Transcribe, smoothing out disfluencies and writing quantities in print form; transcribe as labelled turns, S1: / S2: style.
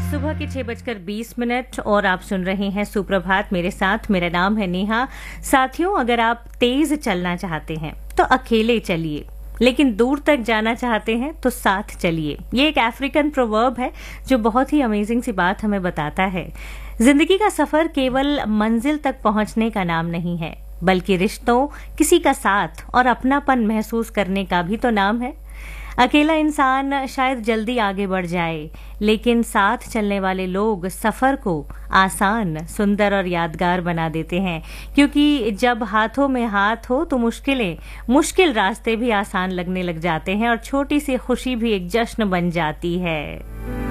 S1: सुबह के 6:20 और आप सुन रहे हैं सुप्रभात मेरे साथ। मेरा नाम है नेहा। साथियों, अगर आप तेज चलना चाहते हैं तो अकेले चलिए, लेकिन दूर तक जाना चाहते हैं तो साथ चलिए। ये एक अफ्रीकन प्रोवर्ब है जो बहुत ही अमेजिंग सी बात हमें बताता है। जिंदगी का सफर केवल मंजिल तक पहुंचने का नाम नहीं है, बल्कि रिश्तों, किसी का साथ और अपनापन महसूस करने का भी तो नाम है। अकेला इंसान शायद जल्दी आगे बढ़ जाए, लेकिन साथ चलने वाले लोग सफर को आसान, सुंदर और यादगार बना देते हैं। क्योंकि जब हाथों में हाथ हो तो मुश्किल रास्ते भी आसान लगने लग जाते हैं और छोटी सी खुशी भी एक जश्न बन जाती है।